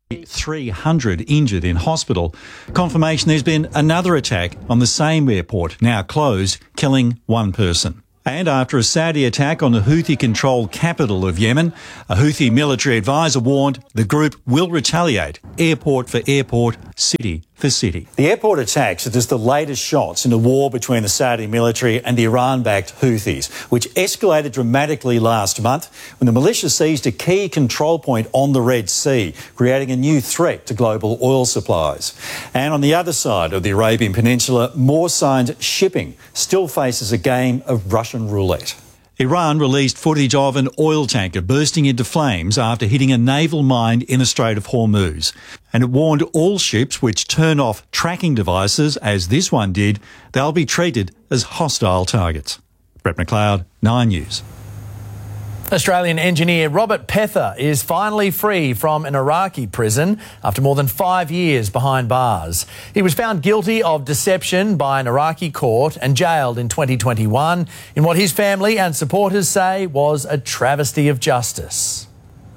300 injured in hospital. Confirmation there's been another attack on the same airport, now closed, killing one person. And after a Saudi attack on the Houthi-controlled capital of Yemen, a Houthi military advisor warned the group will retaliate, airport for airport, city for city. The airport attacks are just the latest shots in the war between the Saudi military and the Iran-backed Houthis, which escalated dramatically last month when the militia seized a key control point on the Red Sea, creating a new threat to global oil supplies. And on the other side of the Arabian Peninsula, more signs shipping still faces a game of Russian roulette. Iran released footage of an oil tanker bursting into flames after hitting a naval mine in the Strait of Hormuz. And it warned all ships which turn off tracking devices, as this one did, they'll be treated as hostile targets. Brett McLeod, 9 News. Australian engineer Robert Pether is finally free from an Iraqi prison after more than 5 years behind bars. He was found guilty of deception by an Iraqi court and jailed in 2021 in what his family and supporters say was a travesty of justice.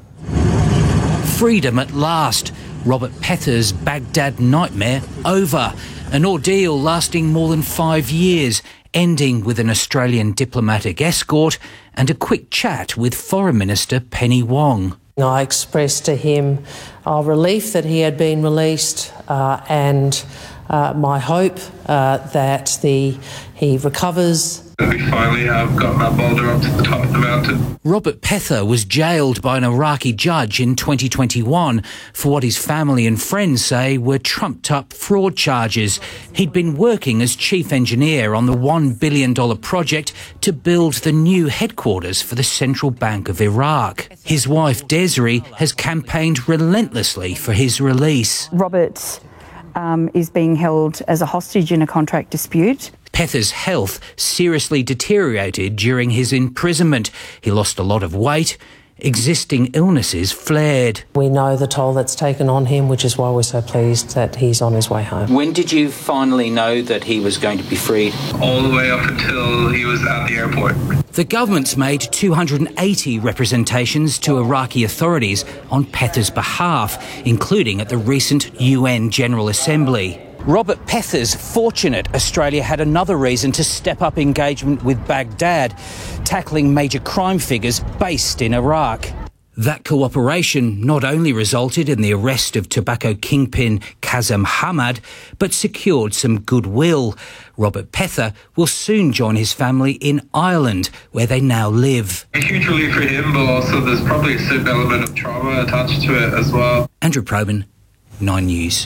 Freedom at last. Robert Pether's Baghdad nightmare over. An ordeal lasting more than 5 years, ending with an Australian diplomatic escort and a quick chat with Foreign Minister Penny Wong. I expressed to him our relief that he had been released and my hope that he recovers. We finally have got Matt Balder up to the top of the mountain. Robert Pether was jailed by an Iraqi judge in 2021 for what his family and friends say were trumped-up fraud charges. He'd been working as chief engineer on the $1 billion project to build the new headquarters for the Central Bank of Iraq. His wife, Desiree, has campaigned relentlessly for his release. Robert is being held as a hostage in a contract dispute. Pether's health seriously deteriorated during his imprisonment. He lost a lot of weight. Existing illnesses flared. We know the toll that's taken on him, which is why we're so pleased that he's on his way home. When did you finally know that he was going to be freed? All the way up until he was at the airport. The government's made 280 representations to Iraqi authorities on Pether's behalf, including at the recent UN General Assembly. Robert Pether's fortunate Australia had another reason to step up engagement with Baghdad, tackling major crime figures based in Iraq. That cooperation not only resulted in the arrest of tobacco kingpin Kazem Hamad, but secured some goodwill. Robert Pether will soon join his family in Ireland, where they now live. A huge relief for him, but also there's probably a certain element of trauma attached to it as well. Andrew Probyn, 9 News.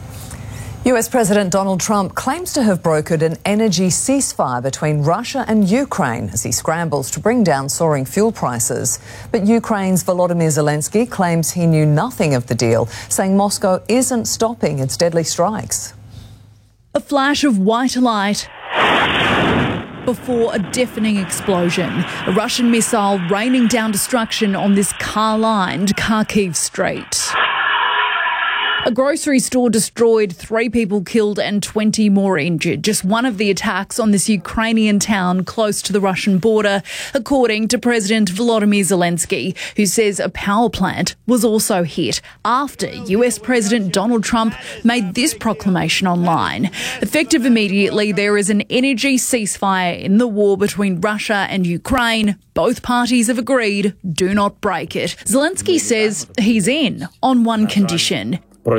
US President Donald Trump claims to have brokered an energy ceasefire between Russia and Ukraine as he scrambles to bring down soaring fuel prices. But Ukraine's Volodymyr Zelensky claims he knew nothing of the deal, saying Moscow isn't stopping its deadly strikes. A flash of white light before a deafening explosion. A Russian missile raining down destruction on this car-lined Kharkiv street. A grocery store destroyed, 3 people killed and 20 more injured. Just one of the attacks on this Ukrainian town close to the Russian border, according to President Volodymyr Zelensky, who says a power plant was also hit after US President Donald Trump made this proclamation online. Effective immediately, there is an energy ceasefire in the war between Russia and Ukraine. Both parties have agreed, do not break it. Zelensky says he's in on one condition.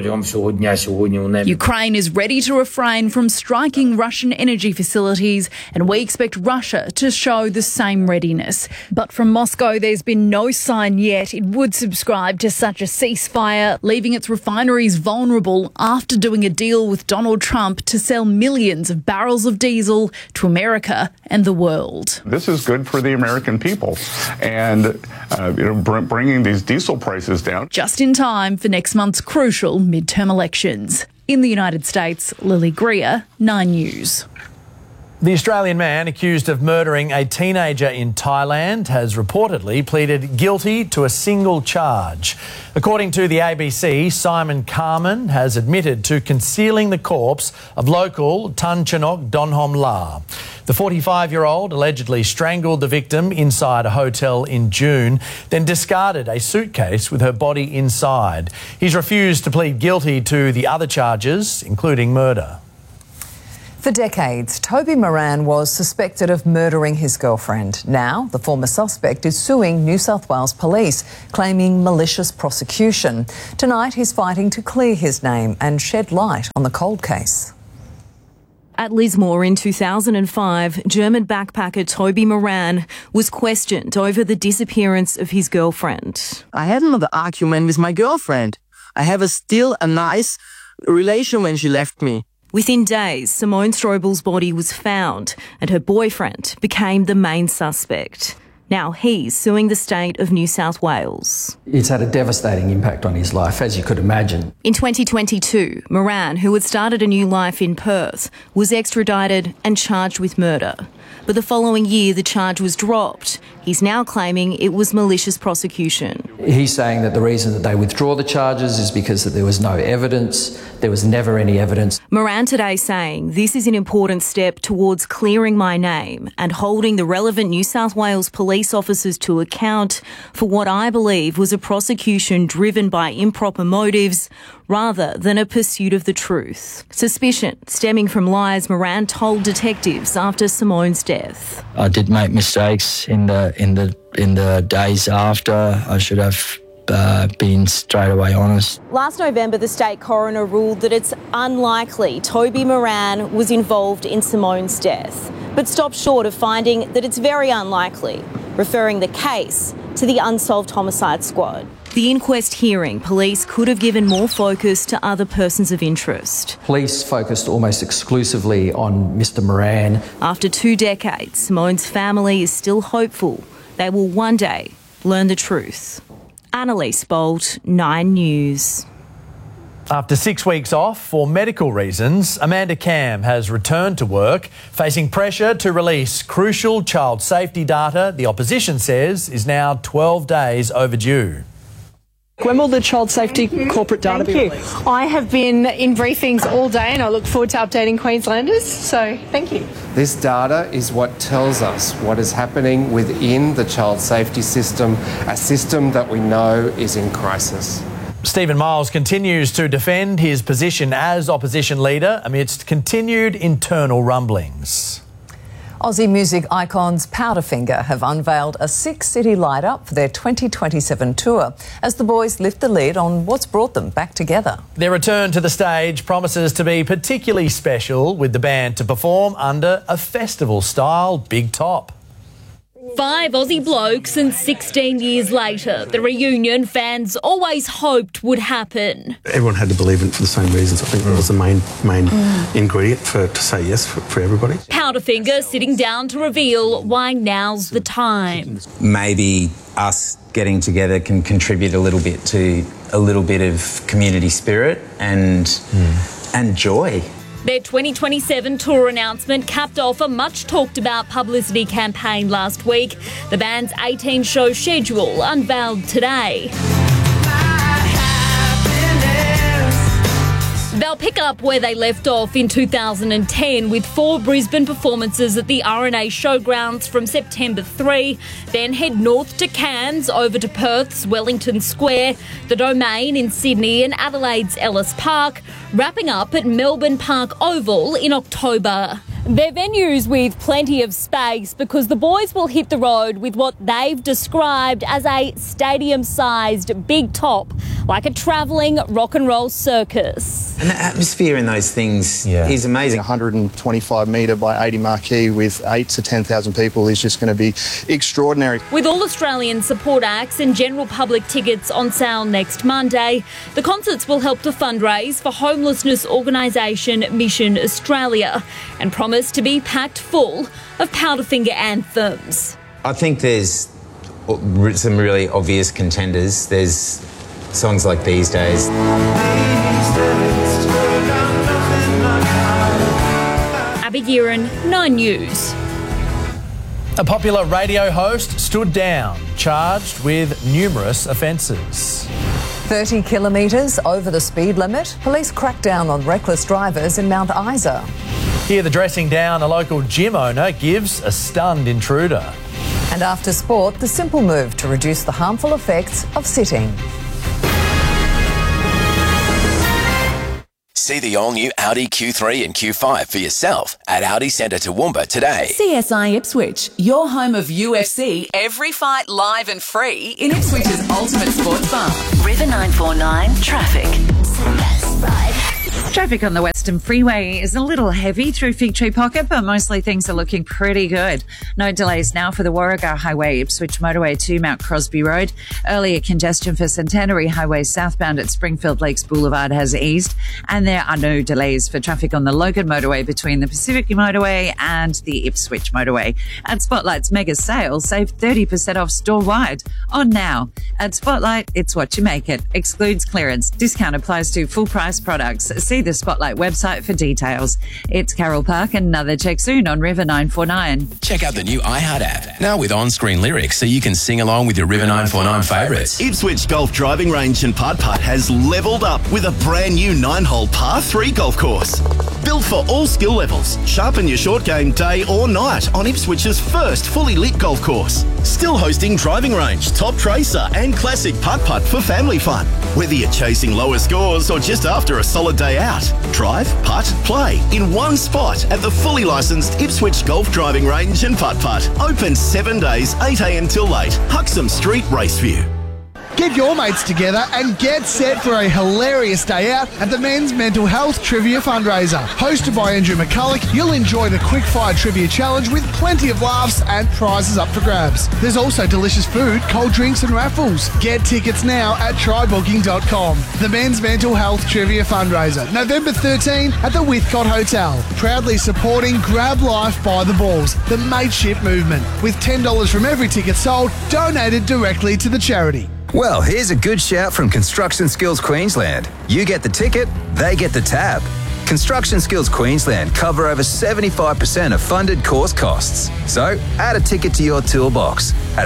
Ukraine is ready to refrain from striking Russian energy facilities, and we expect Russia to show the same readiness. But from Moscow, there's been no sign yet it would subscribe to such a ceasefire, leaving its refineries vulnerable after doing a deal with Donald Trump to sell millions of barrels of diesel to America and the world. This is good for the American people, and bringing these diesel prices down. Just in time for next month's crucial midterm elections. In the United States, Lily Greer, 9 News. The Australian man accused of murdering a teenager in Thailand has reportedly pleaded guilty to a single charge. According to the ABC, Simon Carman has admitted to concealing the corpse of local Tan Chunok Donhom La. The 45-year-old allegedly strangled the victim inside a hotel in June, then discarded a suitcase with her body inside. He's refused to plead guilty to the other charges, including murder. For decades, Toby Moran was suspected of murdering his girlfriend. Now, the former suspect is suing New South Wales Police, claiming malicious prosecution. Tonight, he's fighting to clear his name and shed light on the cold case. At Lismore in 2005, German backpacker Toby Moran was questioned over the disappearance of his girlfriend. I had another argument with my girlfriend. I have still a nice relation when she left me. Within days, Simone Strobel's body was found and her boyfriend became the main suspect. Now he's suing the state of New South Wales. It's had a devastating impact on his life, as you could imagine. In 2022, Moran, who had started a new life in Perth, was extradited and charged with murder. But the following year, the charge was dropped. He's now claiming it was malicious prosecution. He's saying that the reason that they withdraw the charges is because that there was no evidence. There was never any evidence. Moran today saying this is an important step towards clearing my name and holding the relevant New South Wales police officers to account for what I believe was a prosecution driven by improper motives rather than a pursuit of the truth. Suspicion stemming from lies Moran told detectives after Simone's death. I did make mistakes in the days after. I should have been straight away honest. Last November, the state coroner ruled that it's unlikely Toby Moran was involved in Simone's death, but stopped short of finding that it's very unlikely, referring the case to the Unsolved Homicide Squad. The inquest hearing, police could have given more focus to other persons of interest. Police focused almost exclusively on Mr. Moran. After 2 decades, Simone's family is still hopeful they will one day learn the truth. Annalise Bolt, 9 News. After 6 weeks off for medical reasons, Amanda Cam has returned to work, facing pressure to release crucial child safety data the opposition says is now 12 days overdue. When will the child safety corporate data be released? I have been in briefings all day and I look forward to updating Queenslanders, so thank you. This data is what tells us what is happening within the child safety system, a system that we know is in crisis. Stephen Miles continues to defend his position as opposition leader amidst continued internal rumblings. Aussie music icons Powderfinger have unveiled a 6-city light-up for their 2027 tour as the boys lift the lid on what's brought them back together. Their return to the stage promises to be particularly special, with the band to perform under a festival-style big top. 5 Aussie blokes and 16 years later, the reunion fans always hoped would happen. Everyone had to believe in it for the same reasons. I think that was the main ingredient to say yes for everybody. Powderfinger sitting down to reveal why now's the time. Maybe us getting together can contribute a little bit to a little bit of community spirit and joy. Their 2027 tour announcement capped off a much-talked-about publicity campaign last week. The band's 18-show schedule unveiled today. They'll pick up where they left off in 2010 with 4 Brisbane performances at the RNA Showgrounds from September 3, then head north to Cairns, over to Perth's Wellington Square, the Domain in Sydney and Adelaide's Ellis Park, wrapping up at Melbourne Park Oval in October. They're venues with plenty of space because the boys will hit the road with what they've described as a stadium-sized big top, like a travelling rock and roll circus. And the atmosphere in those things is amazing. 125 metre by 80 marquee with 8 to 10,000 people is just going to be extraordinary. With all Australian support acts and general public tickets on sale next Monday, the concerts will help to fundraise for homelessness organisation Mission Australia and promise to be packed full of Powderfinger anthems. I think there's some really obvious contenders. There's songs like These Days. At Gabby Guerin, 9 News. A popular radio host stood down, charged with numerous offences. 30 kilometres over the speed limit. Police crack down on reckless drivers in Mount Isa. Here, the dressing down a local gym owner gives a stunned intruder. And after sport, the simple move to reduce the harmful effects of sitting. See the all-new Audi Q3 and Q5 for yourself at Audi Centre Toowoomba today. CSI Ipswich, your home of UFC. Every fight live and free in Ipswich's ultimate sports bar. River 949 traffic. Traffic on the Western Freeway is a little heavy through Fig Tree Pocket, but mostly things are looking pretty good. No delays now for the Warragah Highway, Ipswich Motorway to Mount Crosby Road. Earlier congestion for Centenary Highway southbound at Springfield Lakes Boulevard has eased, and there are no delays for traffic on the Logan Motorway between the Pacific Motorway and the Ipswich Motorway. At Spotlight's mega sale, save 30% off store-wide. On now. At Spotlight, it's what you make it. Excludes clearance. Discount applies to full-price products. See the Spotlight website for details. It's Carol Park, and another check soon on River 949. Check out the new iHeart app, now with on-screen lyrics so you can sing along with your River 949 favourites. Ipswich Golf Driving Range and Putt has levelled up with a brand new 9-hole par 3 golf course. Built for all skill levels. Sharpen your short game day or night on Ipswich's first fully lit golf course. Still hosting driving range, top tracer and classic putt for family fun. Whether you're chasing lower scores or just after a solid day out, drive, putt, play in one spot at the fully licensed Ipswich Golf Driving Range and Putt. Open 7 days, 8 a.m. till 8. Huxham Street, Raceview. Get your mates together and get set for a hilarious day out at the Men's Mental Health Trivia Fundraiser. Hosted by Andrew McCulloch, you'll enjoy the Quickfire Trivia Challenge with plenty of laughs and prizes up for grabs. There's also delicious food, cold drinks and raffles. Get tickets now at trybooking.com. The Men's Mental Health Trivia Fundraiser, November 13 at the Whitcott Hotel. Proudly supporting Grab Life by the Balls, the mateship movement, with $10 from every ticket sold donated directly to the charity. Well, here's a good shout from Construction Skills Queensland. You get the ticket, they get the tab. Construction Skills Queensland cover over 75% of funded course costs. So add a ticket to your toolbox at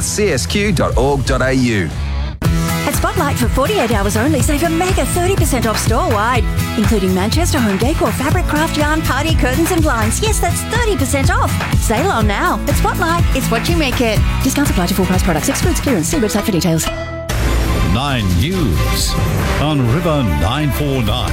csq.org.au. At Spotlight for 48 hours only, save a mega 30% off store-wide, including Manchester home decor, fabric, craft yarn, party curtains and blinds. Yes, that's 30% off. Sale on now. At Spotlight, it's what you make it. Discounts apply to full price products. Excludes clearance. See website for details. 9 News on River 949.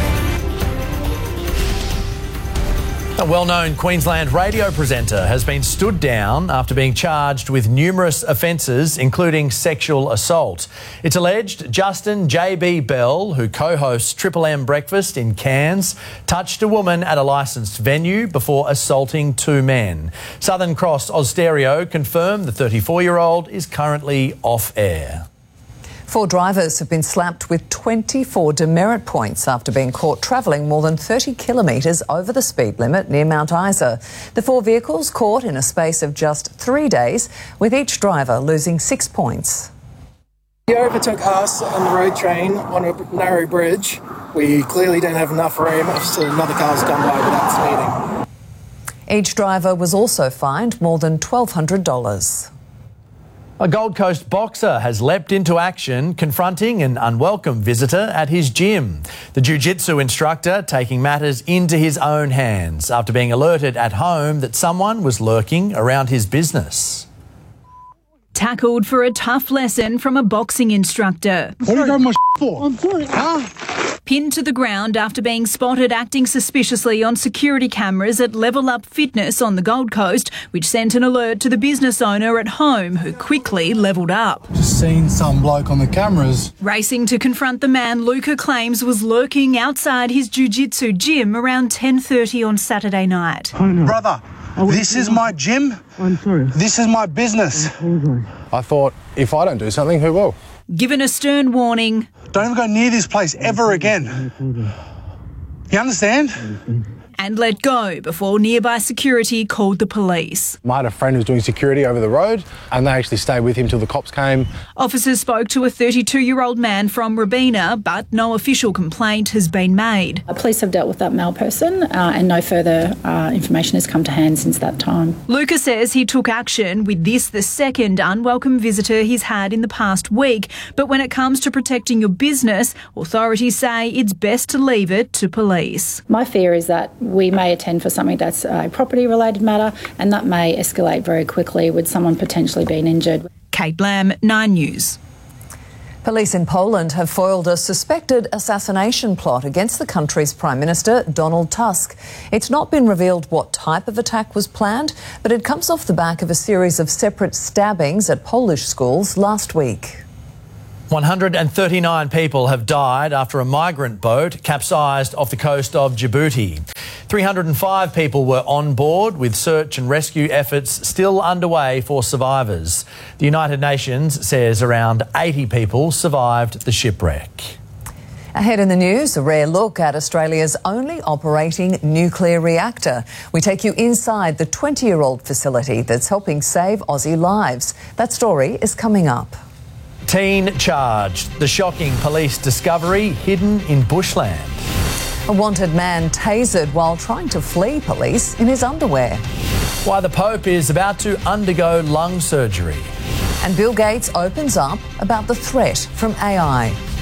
A well-known Queensland radio presenter has been stood down after being charged with numerous offences, including sexual assault. It's alleged Justin JB Bell, who co-hosts Triple M Breakfast in Cairns, touched a woman at a licensed venue before assaulting 2 men. Southern Cross Austereo confirmed the 34-year-old is currently off air. 4 drivers have been slapped with 24 demerit points after being caught travelling more than 30 kilometres over the speed limit near Mount Isa. The 4 vehicles caught in a space of just 3 days, with each driver losing 6 points. He overtook us on the road train on a narrow bridge. We clearly don't have enough room, so another car's come by without speeding. Each driver was also fined more than $1,200. A Gold Coast boxer has leapt into action, confronting an unwelcome visitor at his gym. The jiu-jitsu instructor taking matters into his own hands after being alerted at home that someone was lurking around his business. Tackled for a tough lesson from a boxing instructor. What are you grabbing my for? I'm sorry. Huh? Pinned to the ground after being spotted acting suspiciously on security cameras at Level Up Fitness on the Gold Coast, which sent an alert to the business owner at home, who quickly levelled up. Just seen some bloke on the cameras. Racing to confront the man Luca claims was lurking outside his jiu-jitsu gym around 10:30 on Saturday night. Brother, this is my gym. I'm sorry. This is my business. I thought, if I don't do something, who will? Given a stern warning. Don't go near this place ever again. You understand? and let go before nearby security called the police. I had a friend who was doing security over the road and they actually stayed with him till the cops came. Officers spoke to a 32-year-old man from Robina, but no official complaint has been made. Police have dealt with that male person and no further information has come to hand since that time. Luca says he took action with this the second unwelcome visitor he's had in the past week. But when it comes to protecting your business, authorities say it's best to leave it to police. My fear is that we may attend for something that's a property-related matter and that may escalate very quickly with someone potentially being injured. Kate Lamb, 9 News. Police in Poland have foiled a suspected assassination plot against the country's Prime Minister, Donald Tusk. It's not been revealed what type of attack was planned, but it comes off the back of a series of separate stabbings at Polish schools last week. 139 people have died after a migrant boat capsized off the coast of Djibouti. 305 people were on board, with search and rescue efforts still underway for survivors. The United Nations says around 80 people survived the shipwreck. Ahead in the news, a rare look at Australia's only operating nuclear reactor. We take you inside the 20-year-old facility that's helping save Aussie lives. That story is coming up. Teen charged. The shocking police discovery hidden in bushland. A wanted man tasered while trying to flee police in his underwear. Why the Pope is about to undergo lung surgery. And Bill Gates opens up about the threat from AI.